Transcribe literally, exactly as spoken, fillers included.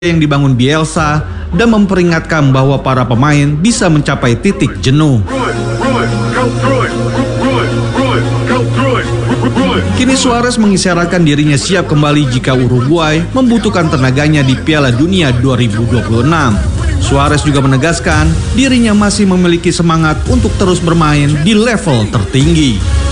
yang dibangun Bielsa dan memperingatkan bahwa para pemain bisa mencapai titik jenuh. Kini Suarez mengisyaratkan dirinya siap kembali jika Uruguay membutuhkan tenaganya di Piala Dunia dua ribu dua puluh enam. Suarez juga menegaskan dirinya masih memiliki semangat untuk terus bermain di level tertinggi.